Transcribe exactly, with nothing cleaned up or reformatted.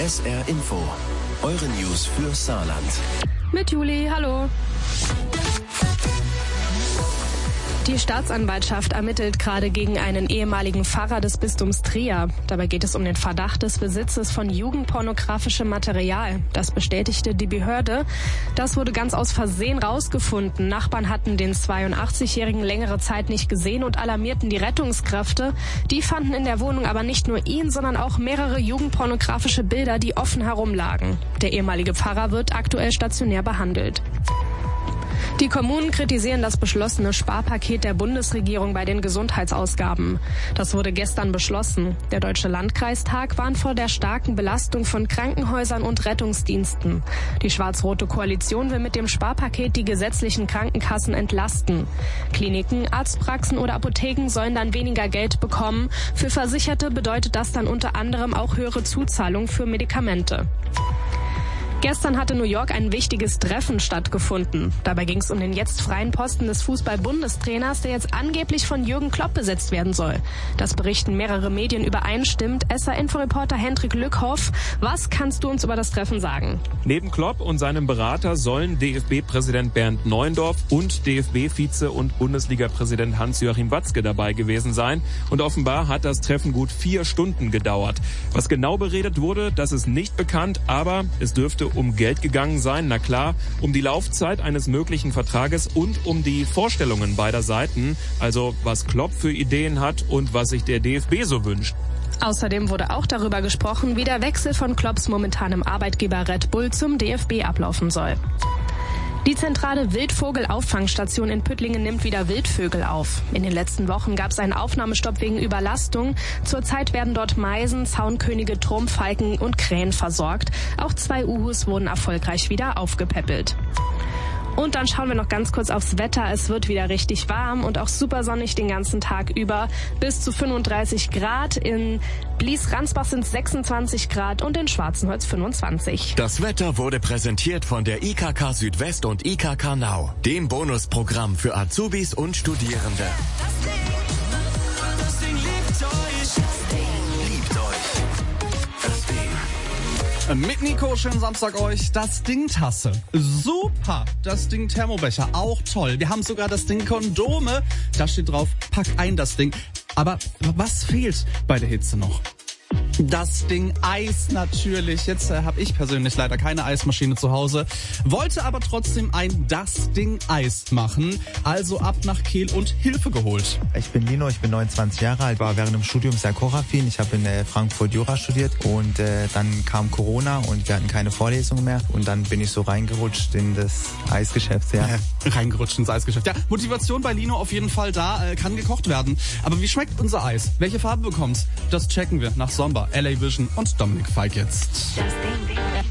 S R Info, eure News für Saarland. Mit Juli, hallo. Die Staatsanwaltschaft ermittelt gerade gegen einen ehemaligen Pfarrer des Bistums Trier. Dabei geht es um den Verdacht des Besitzes von jugendpornografischem Material. Das bestätigte die Behörde. Das wurde ganz aus Versehen rausgefunden. Nachbarn hatten den zweiundachtzigjährigen längere Zeit nicht gesehen und alarmierten die Rettungskräfte. Die fanden in der Wohnung aber nicht nur ihn, sondern auch mehrere jugendpornografische Bilder, die offen herumlagen. Der ehemalige Pfarrer wird aktuell stationär behandelt. Die Kommunen kritisieren das beschlossene Sparpaket der Bundesregierung bei den Gesundheitsausgaben. Das wurde gestern beschlossen. Der Deutsche Landkreistag warnt vor der starken Belastung von Krankenhäusern und Rettungsdiensten. Die schwarz-rote Koalition will mit dem Sparpaket die gesetzlichen Krankenkassen entlasten. Kliniken, Arztpraxen oder Apotheken sollen dann weniger Geld bekommen. Für Versicherte bedeutet das dann unter anderem auch höhere Zuzahlung für Medikamente. Gestern hatte New York ein wichtiges Treffen stattgefunden. Dabei ging es um den jetzt freien Posten des Fußball-Bundestrainers, der jetzt angeblich von Jürgen Klopp besetzt werden soll. Das berichten mehrere Medien übereinstimmend. S R-Inforeporter Hendrik Lückhoff, was kannst du uns über das Treffen sagen? Neben Klopp und seinem Berater sollen D F B-Präsident Bernd Neuendorf und D F B-Vize und Bundesliga-Präsident Hans-Joachim Watzke dabei gewesen sein. Und offenbar hat das Treffen gut vier Stunden gedauert. Was genau beredet wurde, das ist nicht bekannt, aber es dürfte um Geld gegangen sein, na klar, um die Laufzeit eines möglichen Vertrages und um die Vorstellungen beider Seiten, also was Klopp für Ideen hat und was sich der D F B so wünscht. Außerdem wurde auch darüber gesprochen, wie der Wechsel von Klopps momentanem Arbeitgeber Red Bull zum D F B ablaufen soll. Die zentrale Wildvogelauffangstation in Püttlingen nimmt wieder Wildvögel auf. In den letzten Wochen gab es einen Aufnahmestopp wegen Überlastung. Zurzeit werden dort Meisen, Zaunkönige, Turmfalken und Krähen versorgt. Auch zwei Uhus wurden erfolgreich wieder aufgepäppelt. Und dann schauen wir noch ganz kurz aufs Wetter. Es wird wieder richtig warm und auch super sonnig den ganzen Tag über. Bis zu fünfunddreißig Grad. In Blies-Ransbach sind es sechsundzwanzig Grad und in Schwarzenholz fünfundzwanzig. Das Wetter wurde präsentiert von der I K K Südwest und I K K Nau, dem Bonusprogramm für Azubis und Studierende. Das Ding, das Ding liebt euch. Das Ding liebt euch. Das Ding. Mit Nico, schönen Samstag euch. Das Ding Tasse. Super. Das Ding Thermobecher. Auch toll. Wir haben sogar das Ding Kondome. Da steht drauf, pack ein das Ding. Aber was fehlt bei der Hitze noch? Das Ding Eis natürlich. Jetzt äh, habe ich persönlich leider keine Eismaschine zu Hause, wollte aber trotzdem ein Das Ding Eis machen. Also ab nach Kehl und Hilfe geholt. Ich bin Lino, ich bin neunundzwanzig Jahre alt, war während dem Studium sehr kochaffin. Ich habe in äh, Frankfurt Jura studiert und äh, dann kam Corona und wir hatten keine Vorlesungen mehr. Und dann bin ich so reingerutscht in das Eisgeschäft. Ja. Äh, reingerutscht ins Eisgeschäft. Ja, Motivation bei Lino auf jeden Fall da, äh, kann gekocht werden. Aber wie schmeckt unser Eis? Welche Farbe bekommt's? Das checken wir nach Sommer. L A Vision und Dominik Feig jetzt.